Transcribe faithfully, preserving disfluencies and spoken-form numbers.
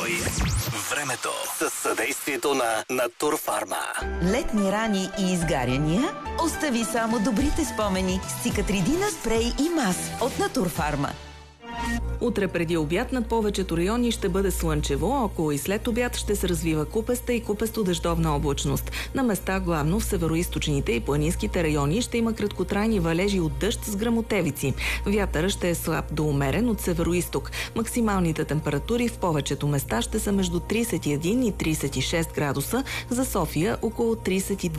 Той. Времето със съдействието на Натурфарма. Летни рани и изгаряния? Остави само добрите спомени с Cicatrидина спрей и мас от Натурфарма. Утре преди обяд над повечето райони ще бъде слънчево, около и след обяд ще се развива купеста и купесто-дъждовна облачност. На места, главно в североизточните и планинските райони, ще има краткотрайни валежи от дъжд с гръмотевици. Вятъра ще е слаб до умерен от североизток. Максималните температури в повечето места ще са между тридесет и един и тридесет и шест градуса, за София около тридесет и два.